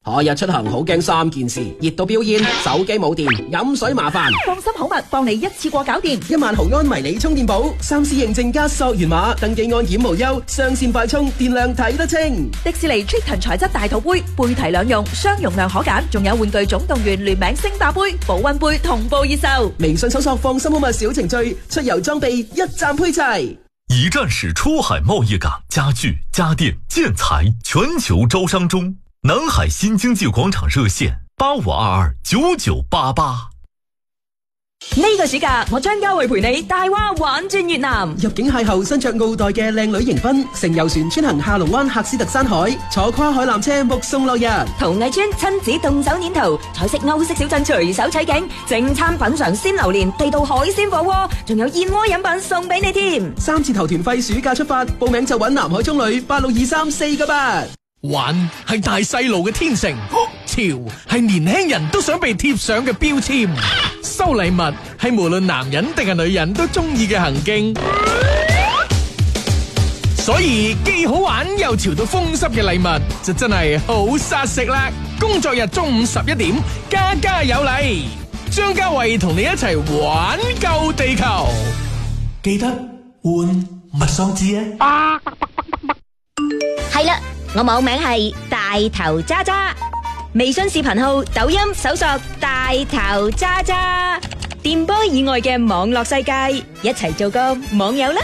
夏日出行好驚3件事：熱到飆煙、手機冇電、飲水麻煩。 放心好物幫你一次過搞掂 1萬毫安迷你充電寶，3C 認證加索源碼，登記按檢無憂，雙線快充，電量睇得清。 迪士尼 Triton 材質大肚杯，杯提兩用，雙容量可揀，仲有玩具總動員聯名星霸杯、保溫杯同步熱售。 微信搜索放心好物小程序，出遊裝備一站配齊。 一站式出海貿易港，家具、家電、建材全球招商中。南海新經濟廣場熱線85229988。 呢個暑假，我張家慧陪你大蛙玩轉越南。 入境邂逅身着奧黛嘅靚女迎賓，乘遊船穿行下龍灣喀斯特山海，坐跨海纜車目送落日。 陶藝村親子動手捏陶，彩色歐式小鎮隨手取景，正餐品嘗鮮榴蓮、地道海鮮火鍋，仲有燕窩飲品送俾你添。 3次頭團費暑假出發，報名就揾南海中旅8623498。 玩係大細路嘅天性，潮係年輕人都想被貼上嘅標籤，收禮物係無論男人定係女人都中意嘅行徑，所以既好玩又潮到風濕嘅禮物就真係好殺食啦！工作日中午11點，家家有禮，張家慧同你一齊玩救地球，記得換物喪志啊！ 係啦。我網名係大頭渣渣，微信視頻號、抖音搜索大頭渣渣，電波以外嘅網絡世界，一齊做個網友啦！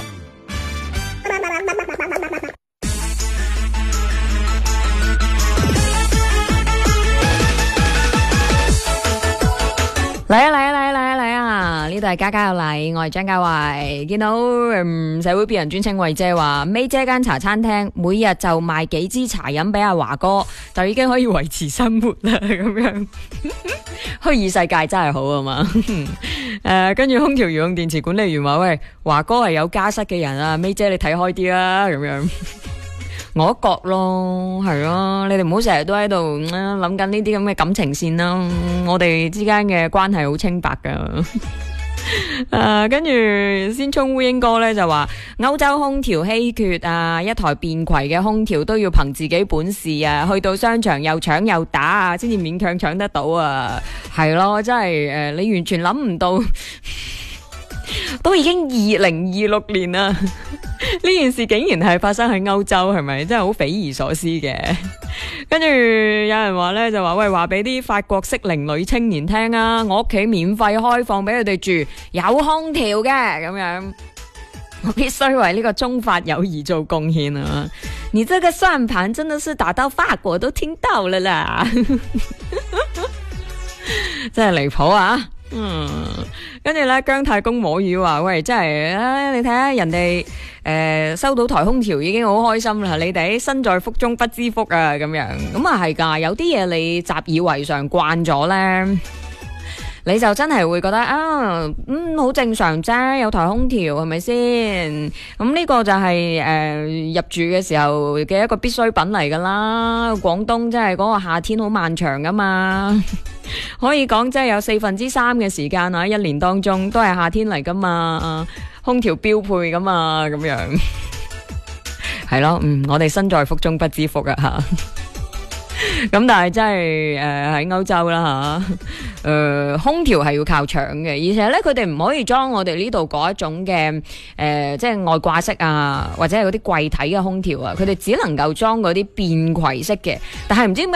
嚟啊！呢度係家家有禮，我係張家慧。見到社會別人尊稱慧姐話，May姐間茶餐廳每日就賣幾支茶飲俾阿華哥，就已經可以維持生活啦。咁樣虛擬世界真係好啊嘛。跟住空調遙控電池管理員話：喂，華哥係有家室嘅人啊，May姐你睇開啲啦。咁樣我覺咯，係咯，你哋唔好成日都喺度諗緊呢啲咁嘅感情線啦。我哋之間嘅關係好清白噶。跟住先衝烏蠅哥咧就話歐洲空調稀缺啊，一台便攜嘅空調都要憑自己本事啊，去到商場又搶又打啊，先至勉強搶得到啊。係咯，真係你完全諗唔到。都已經2026年啦，呢件事竟然係發生喺歐洲，係咪真係好匪夷所思嘅？跟住有人話呢，就話喂，話俾啲法國適齡女青年聽啊，我屋企免費開放俾佢哋住，有空調嘅咁樣，我必須為呢個中法友誼做貢獻啊！你這個算盤真的是打到法國都聽到了啦，真係離譜啊！跟住咧姜太公摸魚話：喂，真係你睇下人哋收到台空調已經好開心啦，你哋身在福中不知福啊，咁樣咁啊係噶，有啲嘢你習以為常慣咗咧，你就真係會覺得好正常啫，有台空調係咪先？咁呢個就係入住嘅時候嘅一個必需品嚟噶啦。廣東真係嗰個夏天好漫長噶嘛。可以講，即係有3/4嘅時間啊，一年當中都係夏天嚟噶嘛，空調標配噶嘛，咁樣係咯，我哋身在福中不知福啊吓。咁但係真係喺歐洲啦吓，空調係要靠搶嘅，而且咧佢哋唔可以裝我哋呢度嗰一種嘅即係外掛式啊，或者係嗰啲櫃體嘅空調啊，佢哋只能夠裝嗰啲便攜式嘅，但係唔知點解